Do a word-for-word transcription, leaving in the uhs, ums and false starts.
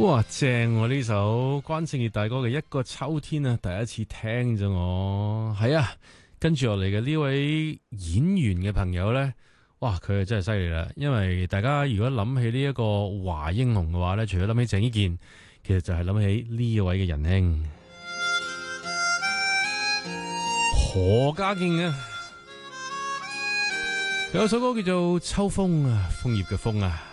哇，正我呢首關正傑大哥嘅一個秋天啊，第一次聽咗我係啊，跟住落嚟嘅呢位演員嘅朋友呢，哇，佢真係犀利啦！因為大家如果諗起呢一個華英雄嘅話呢，除咗諗起鄭伊健，其實就係諗起呢位嘅仁兄何家勁啊！佢有首歌叫做《秋風》啊，楓葉嘅風啊。